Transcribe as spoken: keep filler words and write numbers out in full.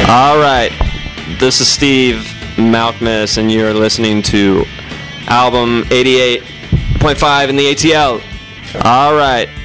All right. This is Steve Malkmus, and you're listening to album eighty-eight point five in the A T L. All right.